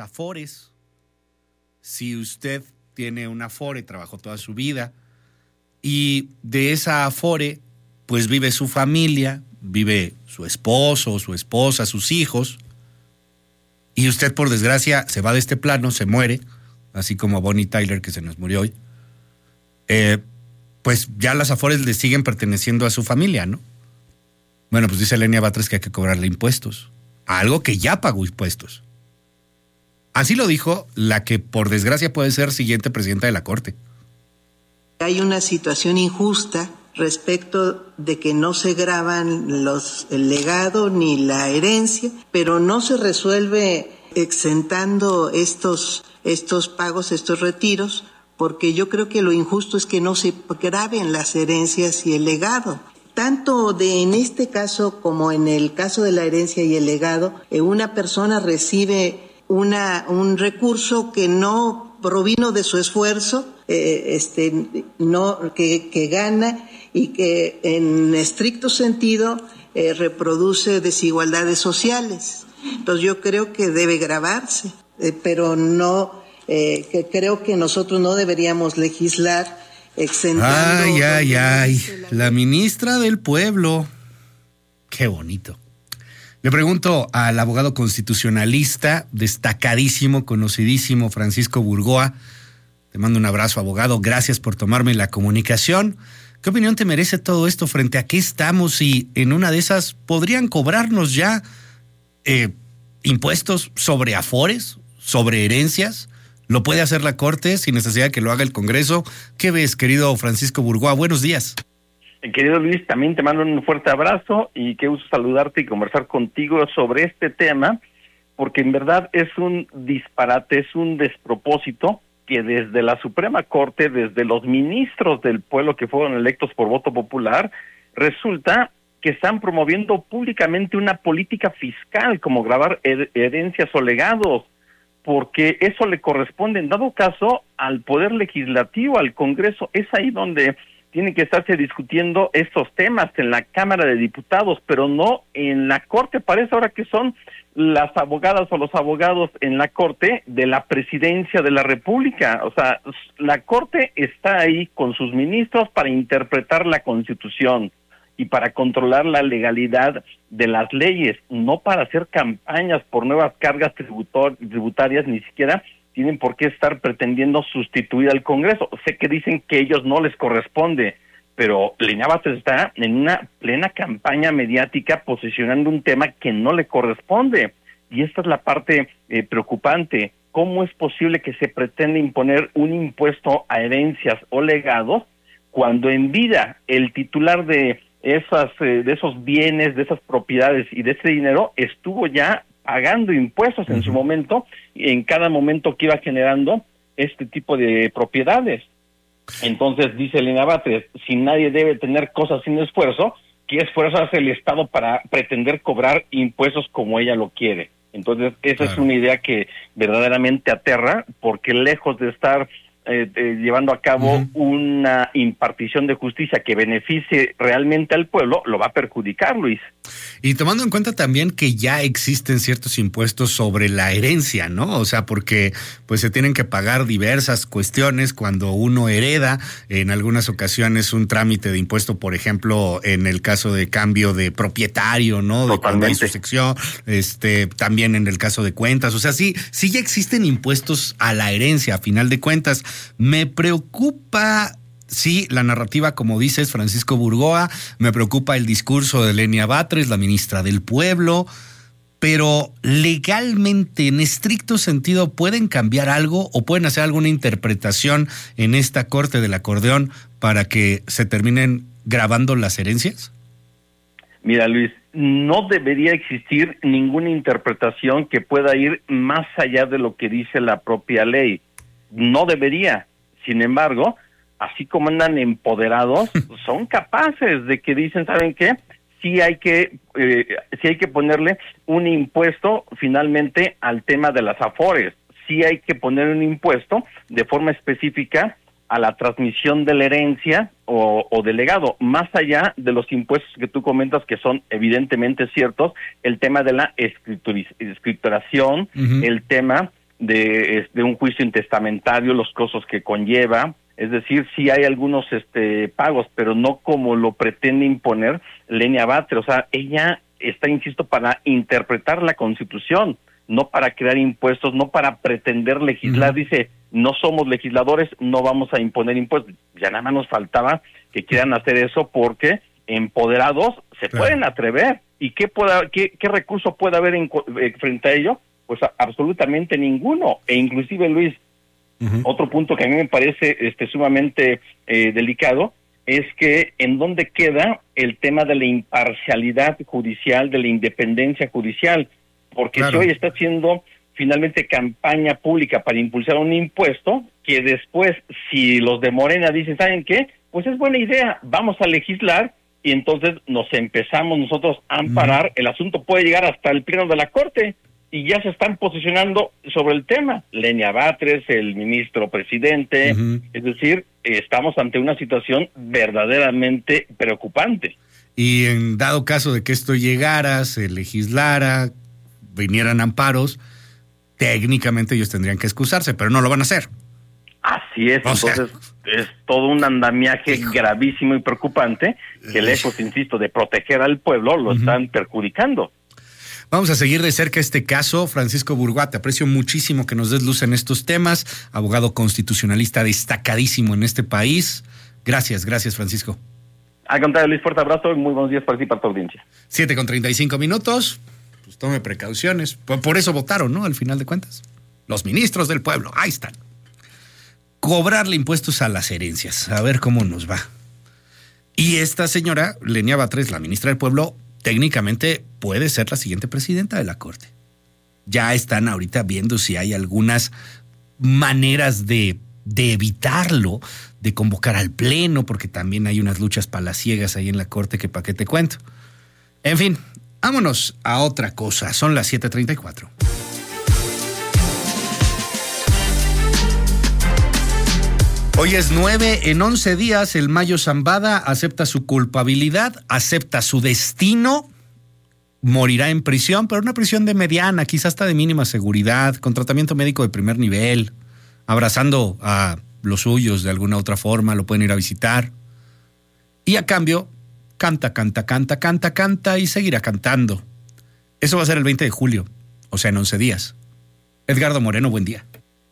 afores. Si usted tiene un afore, trabajó toda su vida, y de esa afore, pues vive su familia, vive su esposo, su esposa, sus hijos, y usted por desgracia se va de este plano, se muere, así como Bonnie Tyler que se nos murió hoy, pues ya las afores le siguen perteneciendo a su familia, ¿no? Bueno, pues dice Lenia Batres que hay que cobrarle impuestos, a algo que ya pagó impuestos. Así lo dijo la que por desgracia puede ser siguiente presidenta de la Corte. Hay una situación injusta respecto de que no se graban el legado ni la herencia, pero no se resuelve exentando estos pagos, estos retiros, porque yo creo que lo injusto es que no se graben las herencias y el legado. Tanto en este caso como en el caso de la herencia y el legado, una persona recibe un recurso que no provino de su esfuerzo, que gana y que en estricto sentido reproduce desigualdades sociales. Entonces yo creo que debe gravarse, pero no, que creo que nosotros no deberíamos legislar exentando. Ay, la ministra del pueblo. Qué bonito. Le pregunto al abogado constitucionalista, destacadísimo, conocidísimo, Francisco Burgoa. Te mando un abrazo, abogado. Gracias por tomarme la comunicación. ¿Qué opinión te merece todo esto? ¿Frente a qué estamos? Y en una de esas, ¿podrían cobrarnos ya impuestos sobre afores, sobre herencias? ¿Lo puede hacer la Corte sin necesidad de que lo haga el Congreso? ¿Qué ves, querido Francisco Burgoa? Buenos días. Querido Luis, también te mando un fuerte abrazo y qué gusto saludarte y conversar contigo sobre este tema, porque en verdad es un disparate, es un despropósito que desde la Suprema Corte, desde los ministros del pueblo que fueron electos por voto popular, resulta que están promoviendo públicamente una política fiscal como gravar herencias o legados, porque eso le corresponde en dado caso al Poder Legislativo, al Congreso. Es ahí donde tienen que estarse discutiendo estos temas en la Cámara de Diputados, pero no en la Corte. Parece ahora que son las abogadas o los abogados en la Corte de la Presidencia de la República. O sea, la Corte está ahí con sus ministros para interpretar la Constitución y para controlar la legalidad de las leyes, no para hacer campañas por nuevas cargas tributarias, ni siquiera tienen por qué estar pretendiendo sustituir al Congreso. Sé que dicen que a ellos no les corresponde, pero Lenia Batres está en una plena campaña mediática posicionando un tema que no le corresponde. Y esta es la parte preocupante. ¿Cómo es posible que se pretenda imponer un impuesto a herencias o legados cuando en vida el titular de esos bienes, de esas propiedades y de ese dinero estuvo ya pagando impuestos en su momento, en cada momento que iba generando este tipo de propiedades? Entonces dice Lenia Batres, si nadie debe tener cosas sin esfuerzo, ¿qué esfuerzo hace el Estado para pretender cobrar impuestos como ella lo quiere? Entonces esa es una idea que verdaderamente aterra, porque lejos de estar llevando a cabo una impartición de justicia que beneficie realmente al pueblo, lo va a perjudicar, Luis. Y tomando en cuenta también que ya existen ciertos impuestos sobre la herencia, ¿no? O sea, porque pues se tienen que pagar diversas cuestiones cuando uno hereda, en algunas ocasiones un trámite de impuesto, por ejemplo, en el caso de cambio de propietario, ¿no? De cuando hay sucesión, también en el caso de cuentas. O sea, sí ya existen impuestos a la herencia, a final de cuentas. Me preocupa, sí, la narrativa, como dices, Francisco Burgoa, me preocupa el discurso de Lenia Batres, la ministra del Pueblo, pero legalmente, en estricto sentido, ¿pueden cambiar algo o pueden hacer alguna interpretación en esta Corte del Acordeón para que se terminen grabando las herencias? Mira, Luis, no debería existir ninguna interpretación que pueda ir más allá de lo que dice la propia ley. No debería. Sin embargo, así como andan empoderados, son capaces de que dicen, ¿saben qué? Sí hay que ponerle un impuesto finalmente al tema de las afores. Sí hay que poner un impuesto de forma específica a la transmisión de la herencia o del legado, más allá de los impuestos que tú comentas que son evidentemente ciertos, el tema de la escrituración, el tema de un juicio intestamentario, los costos que conlleva. Es decir, sí hay algunos pagos, pero no como lo pretende imponer Lenia Batres. O sea, ella está, insisto, para interpretar la Constitución, no para crear impuestos, no para pretender legislar. Dice, no somos legisladores, no vamos a imponer impuestos. Ya nada más nos faltaba que quieran hacer eso, porque empoderados se pueden atrever. ¿Y qué recurso puede haber frente a ello? Pues absolutamente ninguno. E inclusive, Luis, otro punto que a mí me parece sumamente delicado es que en dónde queda el tema de la imparcialidad judicial, de la independencia judicial, porque si hoy está haciendo finalmente campaña pública para impulsar un impuesto, que después, si los de Morena dicen, ¿saben qué? Pues es buena idea, vamos a legislar, y entonces nos empezamos nosotros a amparar, el asunto puede llegar hasta el pleno de la Corte, y ya se están posicionando sobre el tema. Lenia Batres, el ministro presidente, es decir, estamos ante una situación verdaderamente preocupante. Y en dado caso de que esto llegara, se legislara, vinieran amparos, técnicamente ellos tendrían que excusarse, pero no lo van a hacer. Así es, entonces es todo un andamiaje gravísimo y preocupante que lejos, insisto, de proteger al pueblo, lo están perjudicando. Vamos a seguir de cerca este caso. Francisco Burgoa, te aprecio muchísimo que nos des luz en estos temas, abogado constitucionalista destacadísimo en este país. Gracias, Francisco. Al contrario, Luis, fuerte abrazo y muy buenos días para ti y para tu audiencia. 7:35, pues tome precauciones. Por eso votaron, ¿no? Al final de cuentas. Los ministros del pueblo, ahí están. Cobrarle impuestos a las herencias, a ver cómo nos va. Y esta señora, Lenia Batres, la ministra del pueblo, técnicamente puede ser la siguiente presidenta de la Corte. Ya están ahorita viendo si hay algunas maneras de evitarlo, de convocar al pleno, porque también hay unas luchas palaciegas ahí en la Corte que para qué te cuento. En fin, vámonos a otra cosa. Son las 7:34. Hoy es 9, en 11 días el Mayo Zambada acepta su culpabilidad, acepta su destino, morirá en prisión, pero una prisión de mediana, quizás hasta de mínima seguridad, con tratamiento médico de primer nivel, abrazando a los suyos de alguna otra forma, lo pueden ir a visitar. Y a cambio, canta y seguirá cantando. Eso va a ser el 20 de julio, o sea, en 11 días. Edgardo Moreno, buen día.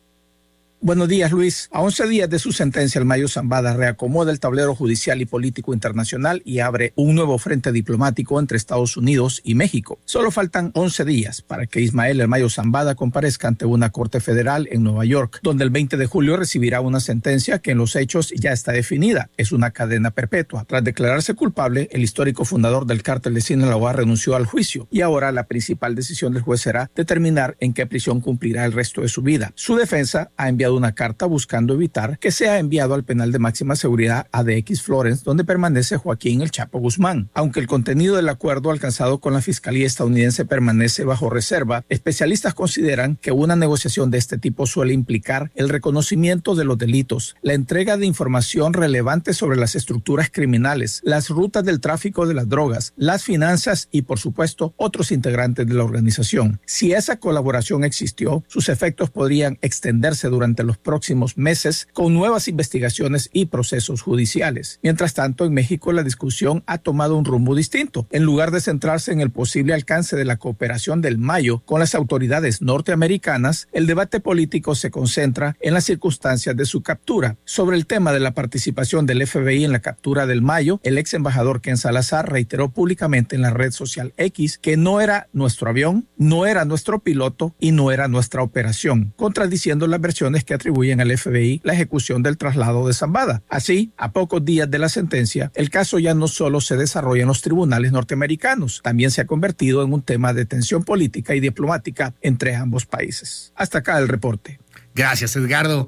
Buenos días, Luis. A 11 días de su sentencia, el Mayo Zambada reacomoda el tablero judicial y político internacional y abre un nuevo frente diplomático entre Estados Unidos y México. Solo faltan 11 días para que Ismael El Mayo Zambada comparezca ante una corte federal en Nueva York, donde el 20 de julio recibirá una sentencia que en los hechos ya está definida. Es una cadena perpetua. Tras declararse culpable, el histórico fundador del cártel de Sinaloa renunció al juicio y ahora la principal decisión del juez será determinar en qué prisión cumplirá el resto de su vida. Su defensa ha enviado una carta buscando evitar que sea enviado al penal de máxima seguridad ADX Florence, donde permanece Joaquín El Chapo Guzmán. Aunque el contenido del acuerdo alcanzado con la Fiscalía estadounidense permanece bajo reserva, especialistas consideran que una negociación de este tipo suele implicar el reconocimiento de los delitos, la entrega de información relevante sobre las estructuras criminales, las rutas del tráfico de las drogas, las finanzas y, por supuesto, otros integrantes de la organización. Si esa colaboración existió, sus efectos podrían extenderse durante los próximos meses con nuevas investigaciones y procesos judiciales. Mientras tanto, en México la discusión ha tomado un rumbo distinto. En lugar de centrarse en el posible alcance de la cooperación del Mayo con las autoridades norteamericanas, el debate político se concentra en las circunstancias de su captura. Sobre el tema de la participación del FBI en la captura del Mayo, el ex embajador Ken Salazar reiteró públicamente en la red social X que no era nuestro avión, no era nuestro piloto y no era nuestra operación, contradiciendo las versiones que atribuyen al FBI la ejecución del traslado de Zambada. Así, a pocos días de la sentencia, el caso ya no solo se desarrolla en los tribunales norteamericanos, también se ha convertido en un tema de tensión política y diplomática entre ambos países. Hasta acá el reporte. Gracias, Edgardo.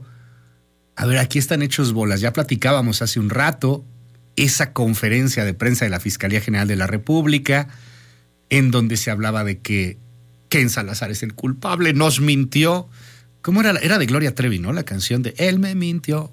A ver, aquí están hechos bolas. Ya platicábamos hace un rato esa conferencia de prensa de la Fiscalía General de la República, en donde se hablaba de que Ken Salazar es el culpable, nos mintió. ¿Cómo era? Era de Gloria Trevi, ¿no? La canción de Él me mintió.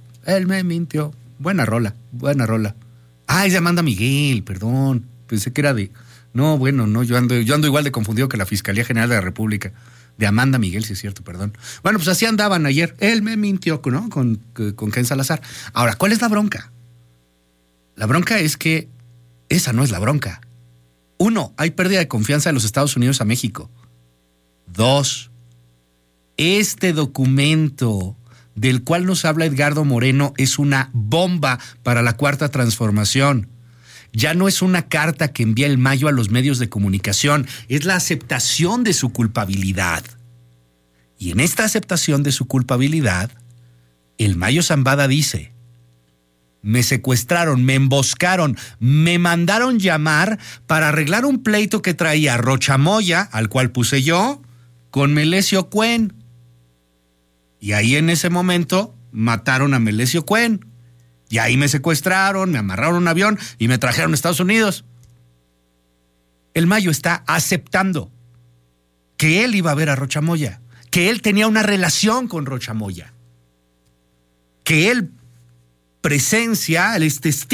Buena rola. Ah, es de Amanda Miguel, perdón. Pensé que era de... No, bueno, no, yo ando igual de confundido que la Fiscalía General de la República. De Amanda Miguel, sí es cierto, perdón. Bueno, pues así andaban ayer. Él me mintió, ¿no? Con Ken Salazar. Ahora, ¿cuál es la bronca? La bronca es que esa no es la bronca. 1, hay pérdida de confianza de los Estados Unidos a México. 2, este documento del cual nos habla Edgardo Moreno es una bomba para la Cuarta Transformación. Ya no es una carta que envía el Mayo a los medios de comunicación, es la aceptación de su culpabilidad. Y en esta aceptación de su culpabilidad, el Mayo Zambada dice: me secuestraron, me emboscaron, me mandaron llamar para arreglar un pleito que traía Rocha Moya, al cual puse yo, con Melesio Cuen. Y ahí en ese momento mataron a Melesio Cuen. Y ahí me secuestraron, me amarraron a un avión y me trajeron a Estados Unidos. El Mayo está aceptando que él iba a ver a Rocha Moya, que él tenía una relación con Rocha Moya, que él presencia, él es testigo